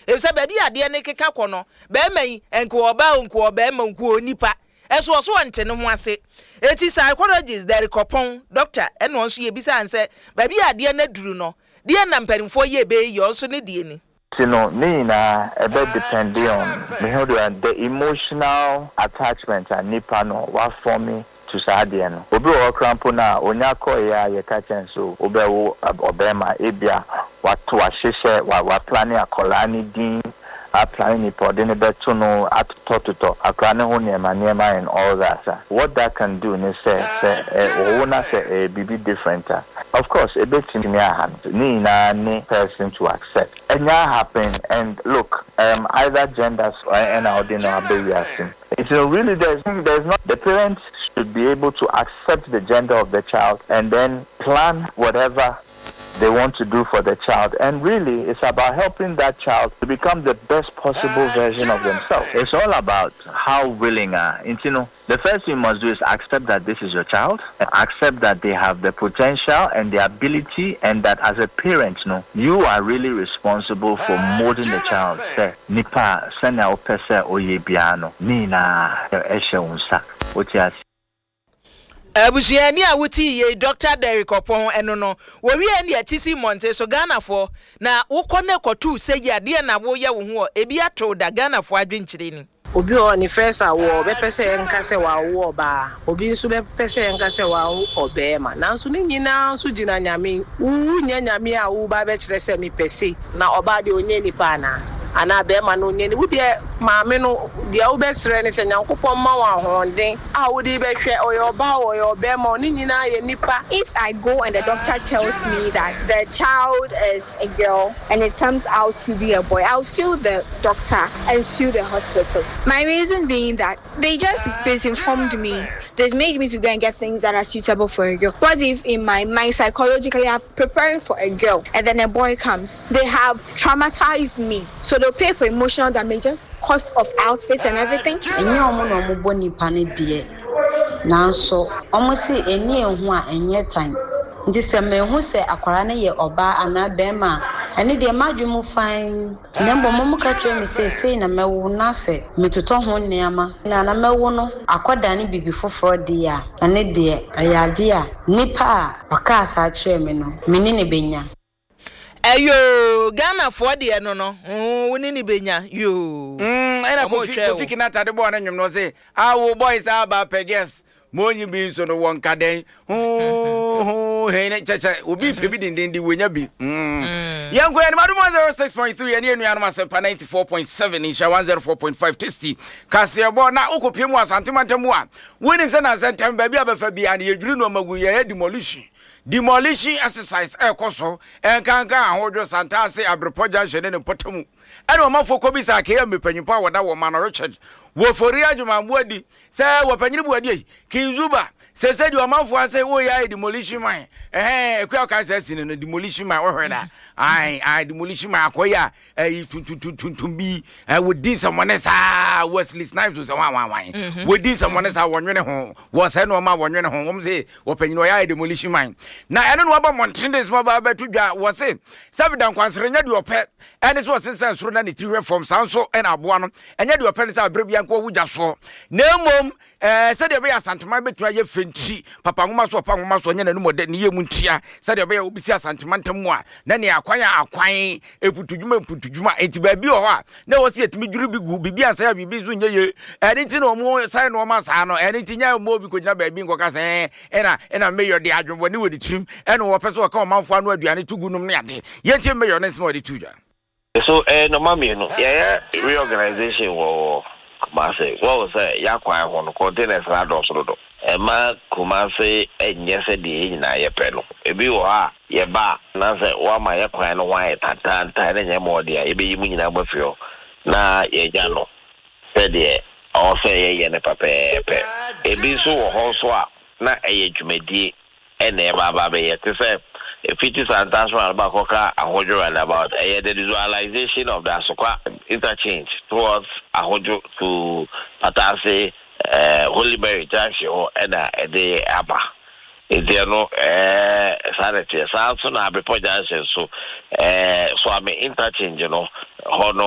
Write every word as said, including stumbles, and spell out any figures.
e se baby ade ne keka kɔ no be mai enko oba onko oba ma nko onipa eso so ante ne ho ase eti psychologist Derek Opon doctor eno nso ye bisa anse baby ade na duru no de na mpanimfo ye be yo so ne de ni no nina a bit depending on the emotional attachment and nipa no what for me to Sadian. Obi o krampo na onya ko ya ye ka chen so obi wo obema ebia watu ahihye wa plan akola ni din a plan ni podene beto no atototo akra ne ho ne manema and all that. What that can do ne say say o na say a bibi different. Of course a bit in your hand ni na ni person to accept. And that happen and look um either genders or and ordinary baby. It's really there's there's not the parents should be able to accept the gender of the child and then plan whatever they want to do for the child. And really, it's about helping that child to become the best possible version of themselves. It's all about how willing are. And, you know, the first thing you must do is accept that this is your child, and accept that they have the potential and the ability, and that as a parent, you know, you are really responsible for molding the child. Say, Nipa, sena opese oye biano, nina eshe unsa. What you Abusiani awuti ye Doctor Derek Opon eno no wo wi ene atisi monte so Ghana fo na wo kone kotu se ya de na wo ye wo ho ebi ato da Ghana fo adwenkyire ni obi o ni first awo be pese enka se wa wo ba obi nso be pese enka se wa wo obema nanso ni nyina nso gina nyame wu nya nyame a wo ba be kire se mi pese na oba de onye ni pa na ana be ma no onye ni wo de maame no de wo be sere ni se nyankopon ma wa honden a wo de be hwe oyo ba oyo be ma oni nyina ye nipa. If I go and the doctor tells me that the child is a girl and it comes out to be a boy, I'll sue the doctor and sue the hospital. My reason being that they just misinformed me. They made me to go and get things that are suitable for a girl. What if in my mind psychologically I'm preparing for a girl and then a boy comes? They have traumatized me. So they'll pay for emotional damages, cost of outfits and everything. Now so almost say any one and yet time. This a man who say akwara na ye oba ana bema ene de madwemu fine nyambo momo ka twa me say say na mewo na se metoto ho neama na na mewo no akoda ne bibi foforo de ya ene de ayade a nipa aka asa twa me no meni ne benya ayo Ghana for de no no woni ni benya yo mm ena ko fi ko fi kinata de bo na nwom no say awo boys aba peges monyi bi so no won kaden hu he ne chacha obi pebi dindin di wonya bi mm yanko ya madu zero six point three ene enu anuma sepa ninety-four point seven insha one oh four point five tasty kase bo na ukopie mu asantemantemu a wonim se na asantem ba bi abafa bi an yedwiri no magu ye demolition demolition exercise e koso enkanka ahodwo santase abrepoja hwene ne potamu ene o mafo ko bi sa ke ya mepanyimpa woda wo man Richard wo fori adwuma muadi se wo panyiri buadi kinzuba se se di o mafo ase wo ya demolition man eh ekwa ka se sine no demolition man wo hweda ai ai demolition man akoya eh tuntuntuntum bi wo di someone sa Wesley Snipes so wan wan wan wo di someone sa wonwene ho wo se no ma wonwene ho wom se wo panyino ya demolition man na ene no aba Montreal ma ba betu dwa wo se sabidan kwansere nya de opet ene so sense soro na ne tiri from sanso ena aboa no enya de opet sa brebia nko wugya so na emom eh se de be asantema betu aye fenti papa ngoma so papa ngoma so nya na no mode ne yemu ntia se de be obisi asantema ntamu a na ne akwan akwan eputudwuma eputudwuma enti ba bi ho a na wo se etimi dwuru bi gu bibi ansa ya bibi so nya ye ene nti no mo sai no ma sa no ene nti nya mo bi ko gina ba bi nko ka se ena ena mayor de adwon ne wo de trim ene wo pese wo ka o manfo anu aduane tugunum ne ade ye nti mayor ne smo de tuja. So eh no mami no yeah reorganization wo Kumase what was say yakwa ho containers na do so do e ma Kumase enye se de nyina ye pe no e bi wo ha ye ba na se wa ma ye kwan no wa tata tata na nye mo de e be yi mu nyina gbafio na ye ja no se de o se ye ye ne pape pe e bi so wo ho so a na e ye dwumadi e na e ba ba be ye te se fifty transnational bakoka ahojo and about uh, the visualization of the Asokwa interchange towards ahojo to Patase uh, Holy Mary Junction and uh, the Abba. Is there no uh, sanity? So also na Abrepo Junction so uh, so I mean interchange you know.